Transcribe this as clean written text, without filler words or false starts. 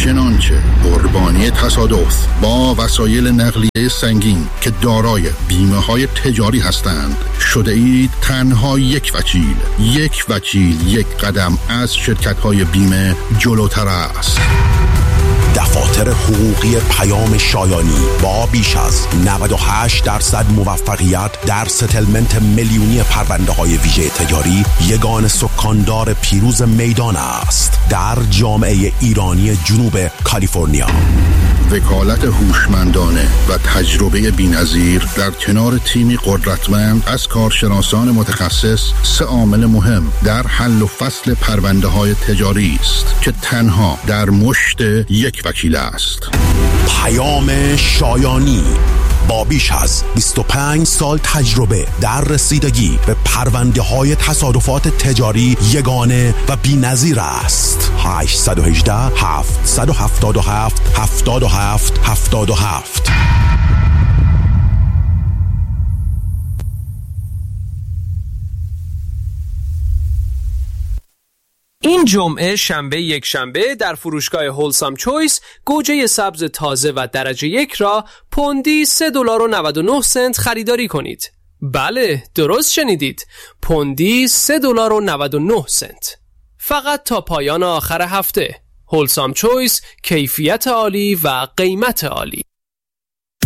چنانچه قربانی تصادف با وسایل نقلیه سنگین که دارای بیمه های تجاری هستند شده اید تنها یک وکیل یک قدم از شرکت های بیمه جلوتر است. دفاتر حقوقی پیام شایانی با بیش از 98% موفقیت در ستلمنت میلیونی پرونده های ویژه تجاری یگان سکاندار پیروز میدان است در جامعه ایرانی جنوب کالیفرنیا. وکالت هوشمندانه و تجربه بی‌نظیر در کنار تیمی قدرتمند از کارشناسان متخصص 3 عامل مهم در حل و فصل پرونده های تجاری است که تنها در مشت یک وکیل است. پیام شایانی با بیش از 25 سال تجربه در رسیدگی به پرونده های تصادفات تجاری یگانه و بی‌نظیر است. 818 777 77 77. این جمعه شنبه یک شنبه در فروشگاه هولسام چویس گوجه سبز تازه و درجه 1 را پوندی $3.99 خریداری کنید. بله، درست شنیدید. پوندی $3.99. فقط تا پایان آخر هفته. هولسام چویس، کیفیت عالی و قیمت عالی.